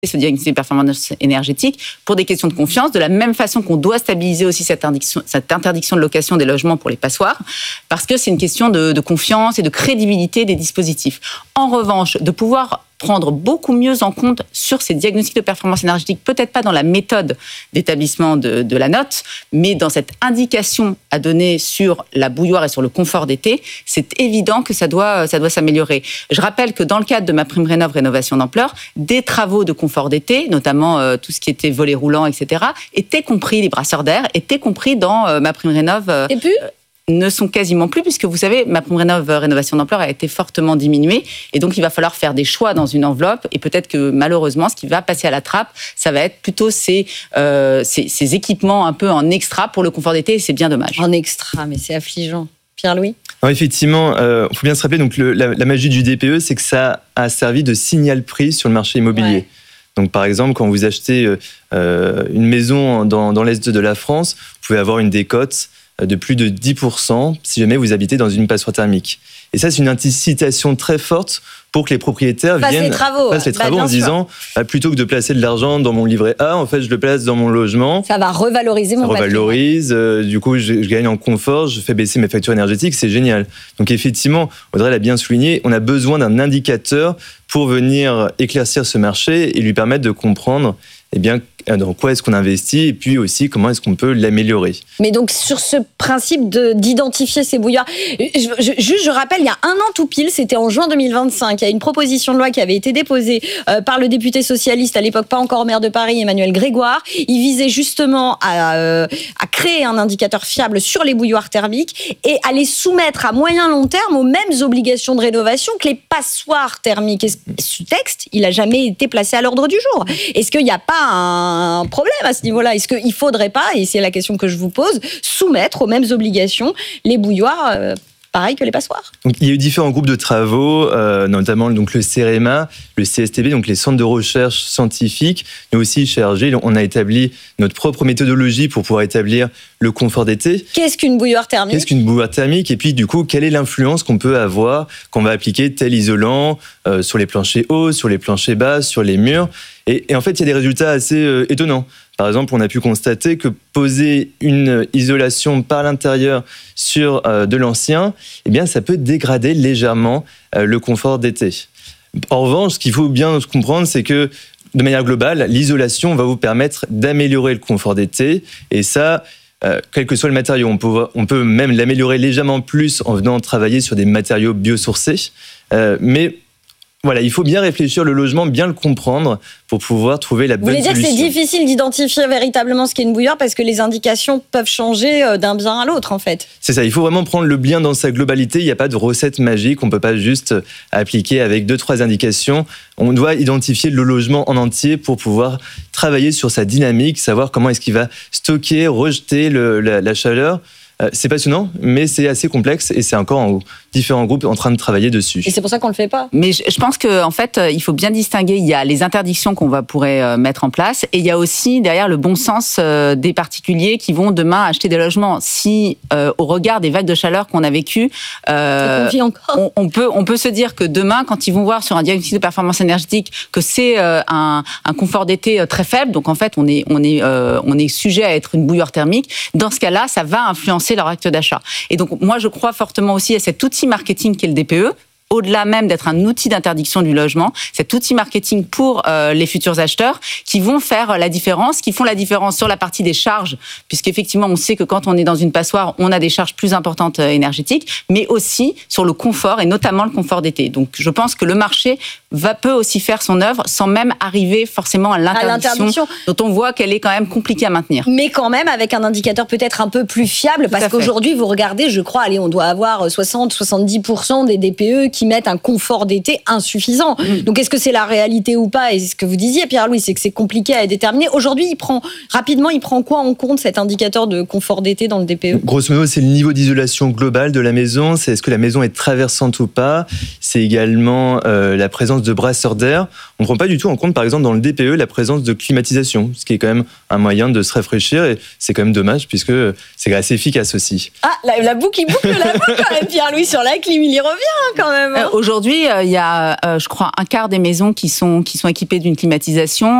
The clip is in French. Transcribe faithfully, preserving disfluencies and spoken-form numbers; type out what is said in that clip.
ce diagnostic de performance énergétique pour des questions de confiance, de la même façon qu'on doit stabiliser aussi cette interdiction, cette interdiction de location des logements pour les passoires, parce que c'est une question de, de confiance et de crédibilité des dispositifs. En revanche, de pouvoir prendre beaucoup mieux en compte sur ces diagnostics de performance énergétique, peut-être pas dans la méthode d'établissement de, de la note, mais dans cette indication à donner sur la bouilloire et sur le confort d'été, c'est évident que ça doit, ça doit s'améliorer. Je rappelle que dans le cadre de MaPrimeRénov' Rénovation d'ampleur, des travaux de confort d'été, notamment euh, tout ce qui était volet roulant, et cetera, étaient compris, les brasseurs d'air, étaient compris dans euh, MaPrimeRénov'. Euh, et puis ne sont quasiment plus, puisque vous savez, MaPrimeRénov' Rénovation d'ampleur a été fortement diminuée, et donc il va falloir faire des choix dans une enveloppe, et peut-être que malheureusement, ce qui va passer à la trappe, ça va être plutôt ces, euh, ces, ces équipements un peu en extra pour le confort d'été, et c'est bien dommage. En extra, mais c'est affligeant. Pierre-Louis ? Alors effectivement, il euh, faut bien se rappeler, donc le, la, la magie du D P E, c'est que ça a servi de signal prix sur le marché immobilier. Ouais. Donc, par exemple, quand vous achetez euh, une maison dans, dans l'est de la France, vous pouvez avoir une décote de plus de dix pour cent si jamais vous habitez dans une passoire thermique. Et ça, c'est une incitation très forte pour que les propriétaires Fasse viennent les travaux, fassent les travaux bah, en se disant, bah, plutôt que de placer de l'argent dans mon livret A, en fait, je le place dans mon logement. Ça va revaloriser mon patrimoine. Ça revalorise, euh, du coup, je, je gagne en confort, je fais baisser mes factures énergétiques, c'est génial. Donc, effectivement, Audrey l'a bien souligné, on a besoin d'un indicateur pour venir éclaircir ce marché et lui permettre de comprendre eh bien, dans quoi est-ce qu'on investit et puis aussi comment est-ce qu'on peut l'améliorer. Mais donc sur ce principe de, d'identifier ces bouilloires, je, je, juste je rappelle, il y a un an tout pile, c'était en juin deux mille vingt-cinq, il y a une proposition de loi qui avait été déposée euh, par le député socialiste, à l'époque pas encore maire de Paris, Emmanuel Grégoire. Il visait justement à, euh, à créer un indicateur fiable sur les bouilloires thermiques et à les soumettre à moyen long terme aux mêmes obligations de rénovation que les passoires thermiques. Et ce texte, il n'a jamais été placé à l'ordre du jour. Est-ce qu'il n'y a pas un problème à ce niveau-là? Est-ce qu'il ne faudrait pas, et c'est la question que je vous pose, soumettre aux mêmes obligations les bouilloires euh, pareil que les passoires? Donc, il y a eu différents groupes de travaux, euh, notamment donc, le CEREMA, le C S T B, donc les centres de recherche scientifiques. Nous aussi, chez R G, on a établi notre propre méthodologie pour pouvoir établir le confort d'été. Qu'est-ce qu'une bouilloire thermique? Qu'est-ce qu'une bouilloire thermique? Et puis, du coup, quelle est l'influence qu'on peut avoir quand on va appliquer tel isolant euh, sur les planchers hauts, sur les planchers bas, sur les murs? Et, et en fait, il y a des résultats assez euh, étonnants. Par exemple, on a pu constater que poser une isolation par l'intérieur sur euh, de l'ancien, eh bien, ça peut dégrader légèrement euh, le confort d'été. En revanche, ce qu'il faut bien comprendre, c'est que de manière globale, l'isolation va vous permettre d'améliorer le confort d'été. Et ça, euh, quel que soit le matériau, on peut, on peut même l'améliorer légèrement plus en venant travailler sur des matériaux biosourcés. Euh, mais voilà, il faut bien réfléchir le logement, bien le comprendre pour pouvoir trouver la bonne solution. Vous voulez dire que c'est difficile d'identifier véritablement ce qu'est une bouilloire parce que les indications peuvent changer d'un bien à l'autre, en fait. C'est ça, il faut vraiment prendre le bien dans sa globalité. Il n'y a pas de recette magique, on ne peut pas juste appliquer avec deux, trois indications. On doit identifier le logement en entier pour pouvoir travailler sur sa dynamique, savoir comment est-ce qu'il va stocker, rejeter le, la, la chaleur. C'est passionnant, mais c'est assez complexe et c'est encore en différents groupes en train de travailler dessus. Et c'est pour ça qu'on le fait pas. Mais je, je pense que en fait, il faut bien distinguer. Il y a les interdictions qu'on va pourrait mettre en place, et il y a aussi derrière le bon sens des particuliers qui vont demain acheter des logements. Si, euh, au regard des vagues de chaleur qu'on a vécues, euh, on, on peut on peut se dire que demain, quand ils vont voir sur un diagnostic de performance énergétique que c'est euh, un, un confort d'été très faible, donc en fait on est on est euh, on est sujet à être une bouilloire thermique. Dans ce cas-là, ça va influencer leur acte d'achat. Et donc, moi, je crois fortement aussi à cet outil marketing qu'est le D P E, au-delà même d'être un outil d'interdiction du logement, cet outil marketing pour euh, les futurs acheteurs qui vont faire la différence, qui font la différence sur la partie des charges, puisqu'effectivement, on sait que quand on est dans une passoire, on a des charges plus importantes euh, énergétiques, mais aussi sur le confort, et notamment le confort d'été. Donc, je pense que le marché va peut aussi faire son œuvre sans même arriver forcément à l'interdiction, à l'interdiction. dont on voit qu'elle est quand même compliquée à maintenir. Mais quand même avec un indicateur peut-être un peu plus fiable, Tout parce qu'aujourd'hui, vous regardez, je crois, allez, on doit avoir soixante à soixante-dix pour cent des D P E qui mettent un confort d'été insuffisant. Mmh. Donc, est-ce que c'est la réalité ou pas? Et ce que vous disiez, Pierre-Louis, c'est que c'est compliqué à déterminer. Aujourd'hui, il prend, rapidement, il prend quoi en compte, cet indicateur de confort d'été dans le D P E? Grosso modo, c'est le niveau d'isolation global de la maison. C'est est-ce que la maison est traversante ou pas. C'est également euh, la présence de brasseurs d'air. On ne prend pas du tout en compte, par exemple, dans le D P E, la présence de climatisation, ce qui est quand même un moyen de se rafraîchir. Et c'est quand même dommage, puisque c'est assez efficace aussi. Ah, la, la boucle, il boucle la boucle quand même, Pierre-Louis, sur la clim, il y revient quand même. justement. Euh, aujourd'hui, il euh, y a, euh, je crois, un quart des maisons qui sont, qui sont équipées d'une climatisation.